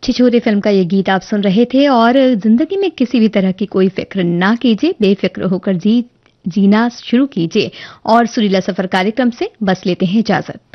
छिछोरे film का ये गीत आप सुन रहे थे। और जिंदगी में किसी भी तरह की कोई फिक्र ना कीजिए, बेफिक्र होकर जीना शुरू कीजिए। और सुरीला सफर कार्यक्रम से बस लेते हैं इजाजत।